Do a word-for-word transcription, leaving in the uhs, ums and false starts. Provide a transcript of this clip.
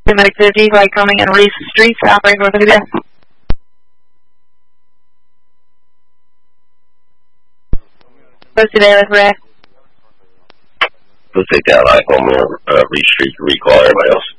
Medic fifty, like coming in Reese Street, operating north of the death. Posted there with Ray. We'll take that life on uh, Reese Street to recall everybody else.